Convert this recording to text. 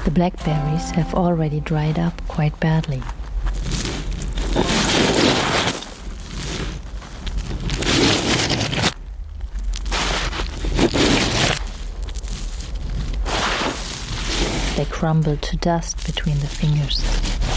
The blackberries have already dried up quite badly. They crumble to dust between the fingers.